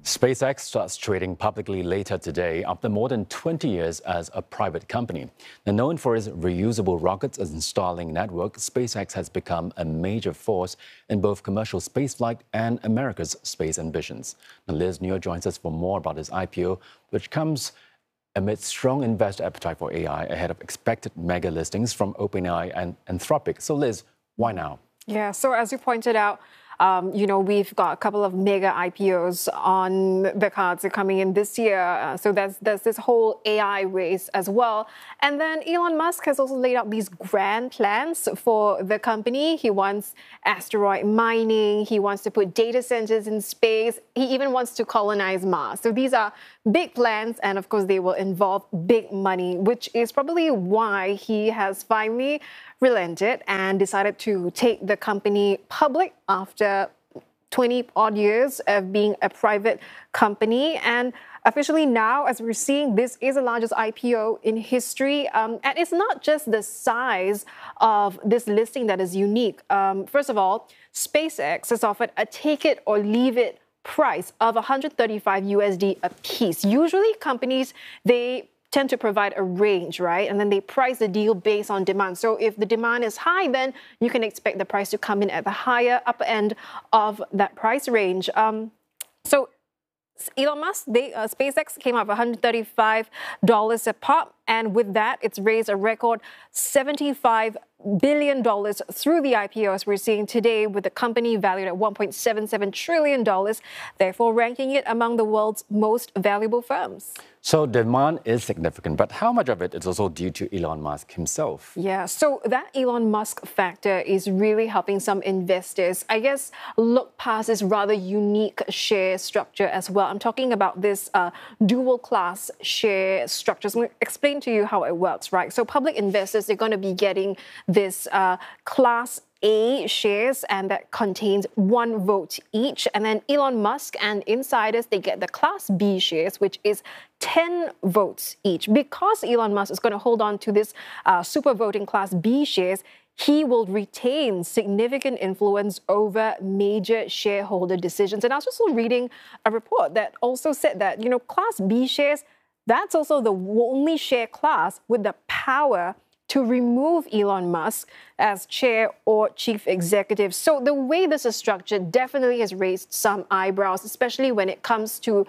SpaceX starts trading publicly later today after more than 20 years as a private company. Now, known for its reusable rockets and Starlink network, SpaceX has become a major force in both commercial spaceflight and America's space ambitions. Now, Liz Newell joins us for more about this IPO, which comes amid strong investor appetite for AI ahead of expected mega listings from OpenAI and Anthropic. So, Liz, why now? Yeah, so as you pointed out, we've got a couple of mega IPOs on the cards coming in this year. So there's this whole AI race as well. And then Elon Musk has also laid out these grand plans for the company. He wants asteroid mining. He wants to put data centers in space. He even wants to colonize Mars. So these are big plans. And of course, they will involve big money, which is probably why he has finally relented and decided to take the company public after 20 odd years of being a private company. And officially now, as we're seeing, this is the largest IPO in history. And it's not just the size of this listing that is unique. First of all, SpaceX has offered a take it or leave it price of 135 USD a piece. Usually companies, they tend to provide a range, right? And then they price the deal based on demand. So if the demand is high, then you can expect the price to come in at the higher upper end of that price range. So Elon Musk, SpaceX came up $135 a pop. And with that, it's raised a record $75 billion through the IPO, as we're seeing today, with the company valued at $1.77 trillion, therefore ranking it among the world's most valuable firms. So demand is significant, but how much of it is also due to Elon Musk himself? Yeah, so that Elon Musk factor is really helping some investors, I guess, look past this rather unique share structure as well. I'm talking about this dual class share structure. So I'm going to explain to you how it works, right? So public investors, they're going to be getting this Class A shares, and that contains 1 vote each. And then Elon Musk and insiders, they get the Class B shares, which is 10 votes each. Because Elon Musk is going to hold on to this super voting Class B shares, he will retain significant influence over major shareholder decisions. And I was also reading a report that also said that, Class B shares, that's also the only share class with the power to remove Elon Musk as chair or chief executive. So the way this is structured definitely has raised some eyebrows, especially when it comes to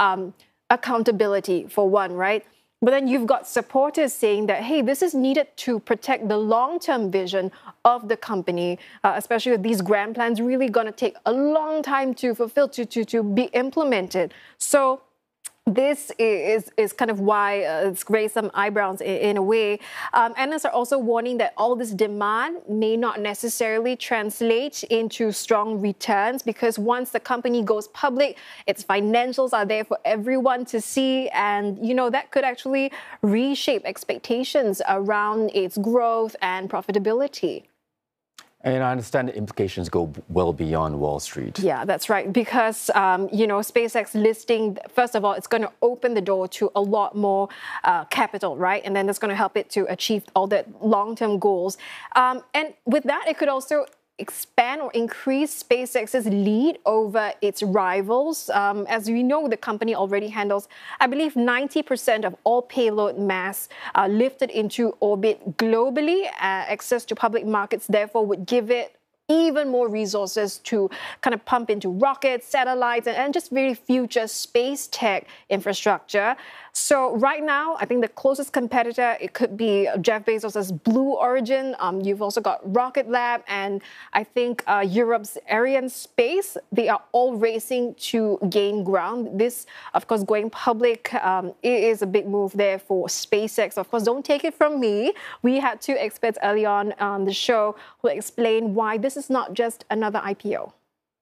accountability, for one, right? But then you've got supporters saying that, hey, this is needed to protect the long-term vision of the company, especially with these grand plans really going to take a long time to fulfill, to be implemented. So this is kind of why it's raised some eyebrows in a way. Analysts are also warning that all this demand may not necessarily translate into strong returns, because once the company goes public, its financials are there for everyone to see. And, that could actually reshape expectations around its growth and profitability. And I understand the implications go well beyond Wall Street. Yeah, that's right. Because, SpaceX listing, first of all, it's going to open the door to a lot more capital, right? And then that's going to help it to achieve all the long-term goals. And with that, it could also expand or increase SpaceX's lead over its rivals. As we know, the company already handles, I believe, 90% of all payload mass lifted into orbit globally. Access to public markets, therefore, would give it even more resources to kind of pump into rockets, satellites, and just very future space tech infrastructure. So right now, I think the closest competitor, it could be Jeff Bezos' Blue Origin. You've also got Rocket Lab, and I think Europe's Arianespace. They are all racing to gain ground. This, of course, going public is a big move there for SpaceX. Of course, don't take it from me. We had 2 experts early on the show who explained why this is not just another IPO.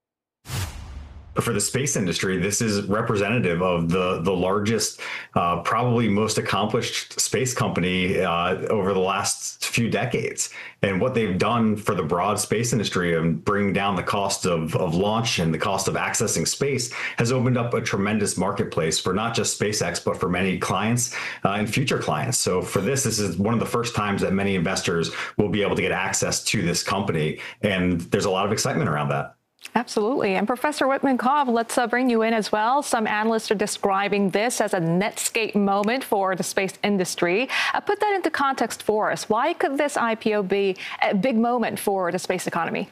For the space industry, this is representative of the largest, probably most accomplished space company over the last few decades. And what they've done for the broad space industry and bring down the cost of launch and the cost of accessing space has opened up a tremendous marketplace for not just SpaceX, but for many clients and future clients. So for this is one of the first times that many investors will be able to get access to this company. And there's a lot of excitement around that. Absolutely. And Professor Whitman-Cobb, let's bring you in as well. Some analysts are describing this as a Netscape moment for the space industry. Put that into context for us. Why could this IPO be a big moment for the space economy?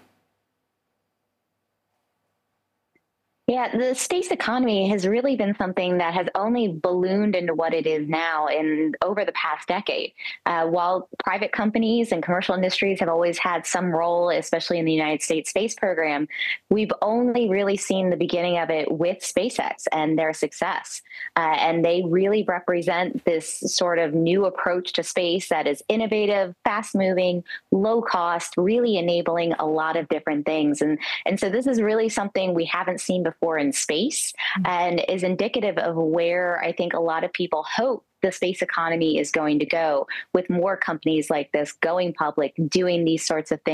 Yeah, the space economy has really been something that has only ballooned into what it is now in over the past decade. While private companies and commercial industries have always had some role, especially in the United States space program, we've only really seen the beginning of it with SpaceX and their success. And they really represent this sort of new approach to space that is innovative, fast-moving, low cost, really enabling a lot of different things. And so this is really something we haven't seen before in space, and is indicative of where I think a lot of people hope the space economy is going to go, with more companies like this going public, doing these sorts of things.